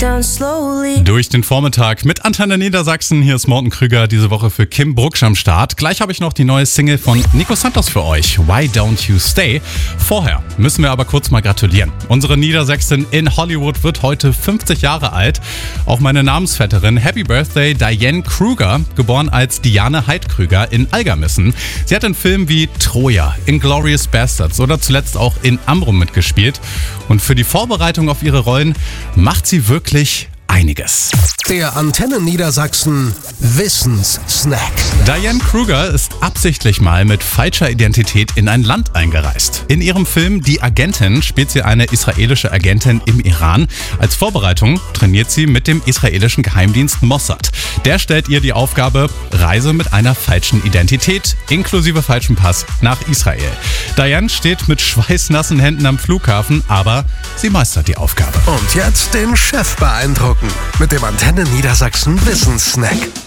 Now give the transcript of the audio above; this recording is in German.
down slowly. Durch den Vormittag mit Antenne Niedersachsen. Hier ist Morten Krüger, diese Woche für Kim Brucksch am Start. Gleich habe ich noch die neue Single von Nico Santos für euch. Why Don't You Stay? Vorher müssen wir aber kurz mal gratulieren. Unsere Niedersächsin in Hollywood wird heute 50 Jahre alt. Auch meine Namensvetterin, Happy Birthday Diane Kruger, geboren als Diane Heidkrüger in Algermissen. Sie hat in Filmen wie Troja, Inglourious Basterds oder zuletzt auch in Amrum mitgespielt. Und für die Vorbereitung auf ihre Rollen macht sie wirklich einiges. Der Antenne Niedersachsen Wissenssnack. Diane Kruger ist absichtlich mal mit falscher Identität in ein Land eingereist. In ihrem Film Die Agentin spielt sie eine israelische Agentin im Iran. Als Vorbereitung trainiert sie mit dem israelischen Geheimdienst Mossad. Der stellt ihr die Aufgabe, Reise mit einer falschen Identität inklusive falschem Pass nach Israel. Diane steht mit schweißnassen Händen am Flughafen, aber sie meistert die Aufgabe. Und jetzt den Chef beeindrucken mit dem Antenne Niedersachsen Wissenssnack.